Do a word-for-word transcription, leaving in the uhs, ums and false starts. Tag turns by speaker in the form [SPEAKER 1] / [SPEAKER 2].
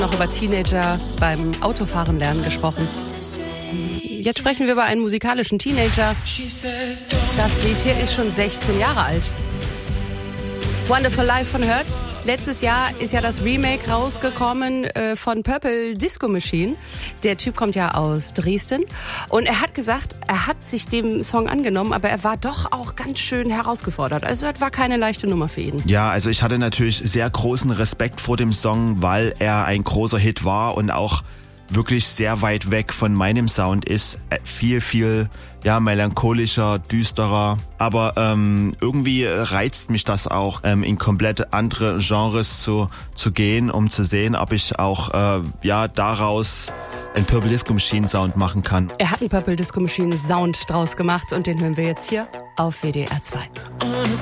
[SPEAKER 1] Noch über Teenager beim Autofahren lernen gesprochen. Jetzt sprechen wir über einen musikalischen Teenager. Das Lied hier ist schon sechzehn Jahre alt. Wonderful Life von Hurts. Letztes Jahr ist ja das Remake rausgekommen äh, von Purple Disco Machine. Der Typ kommt ja aus Dresden. Und er hat gesagt, er hat sich dem Song angenommen, aber er war doch auch ganz schön herausgefordert. Also das war keine leichte Nummer für ihn.
[SPEAKER 2] Ja, also ich hatte natürlich sehr großen Respekt vor dem Song, weil er ein großer Hit war und auch wirklich sehr weit weg von meinem Sound ist. Viel, viel ja melancholischer, düsterer. Aber ähm, irgendwie reizt mich das auch, ähm, in komplett andere Genres zu, zu gehen, um zu sehen, ob ich auch äh, ja daraus einen Purple Disco Machine Sound machen kann.
[SPEAKER 1] Er hat einen Purple Disco Machine Sound draus gemacht und den hören wir jetzt hier auf W D R zwei.